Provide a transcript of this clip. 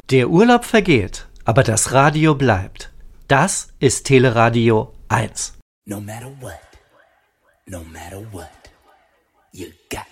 Der Urlaub vergeht, aber das Radio bleibt. Das ist Teleradio 1. No matter what, you got